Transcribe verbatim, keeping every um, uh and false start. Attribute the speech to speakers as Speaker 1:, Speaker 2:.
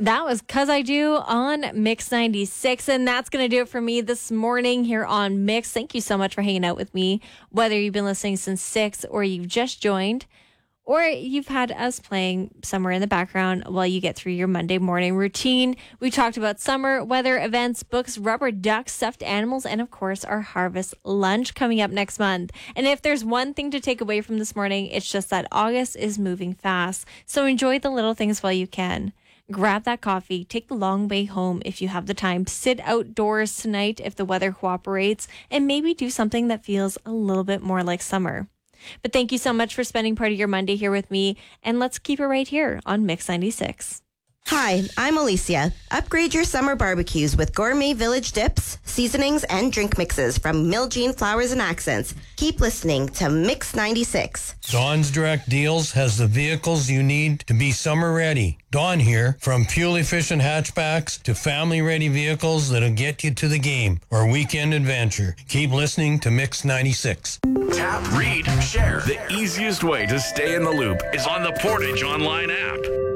Speaker 1: That was Cause I Do on Mix ninety-six, and that's going to do it for me this morning here on Mix. Thank you so much for hanging out with me, whether you've been listening since six or you've just joined, or you've had us playing somewhere in the background while you get through your Monday morning routine. We talked about summer, weather, events, books, rubber ducks, stuffed animals, and of course, our harvest lunch coming up next month. And if there's one thing to take away from this morning, it's just that August is moving fast. So enjoy the little things while you can. Grab that coffee, take the long way home if you have the time, sit outdoors tonight if the weather cooperates, and maybe do something that feels a little bit more like summer. But thank you so much for spending part of your Monday here with me, and let's keep it right here on Mix ninety-six.
Speaker 2: Hi, I'm Alicia. Upgrade your summer barbecues with Gourmet Village dips, seasonings, and drink mixes from Miljean Flowers and Accents. Keep listening to Mix ninety-six.
Speaker 3: Dawn's Direct Deals has the vehicles you need to be summer ready. Dawn here, from fuel-efficient hatchbacks to family-ready vehicles that'll get you to the game or weekend adventure. Keep listening to Mix ninety-six.
Speaker 4: Tap, read, share. The easiest way to stay in the loop is on the Portage Online app.